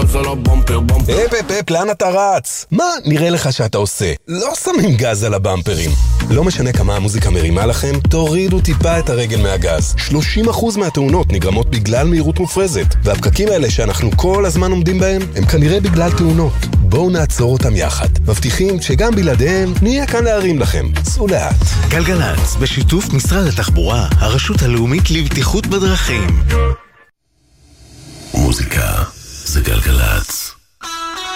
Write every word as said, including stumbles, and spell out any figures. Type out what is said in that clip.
זה לא במפר במפר. אפ אפ אפ, לאן אתה רץ? מה נראה לך שאתה עושה? לא שמים גז על הבמפרים. לא משנה כמה המוזיקה מרימה לכם, תורידו טיפה את הרגל מהגז. שלושים אחוז מהתאונות נגרמות בגלל מהירות מופרזת, והפקקים האלה שאנחנו כל הזמן עומדים בהם הם כנראה בגלל תאונות. בואו נעצור אותם יחד. מבטיחים שגם בלעדיהם נהיה כאן להרים לכם. סעו לאט. גלגלצ, בשיתוף משרד התחבורה, הרשות הלאומית לבטיחות בדרכים. מוזיקה זה גלגלצ.